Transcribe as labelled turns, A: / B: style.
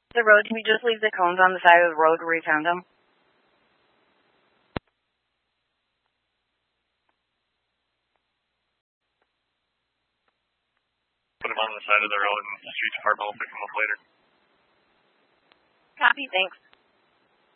A: The road, can we just leave the cones on the side of the road where we found them?
B: Put them on the side of the road and the street department will pick them up later.
A: Copy, thanks.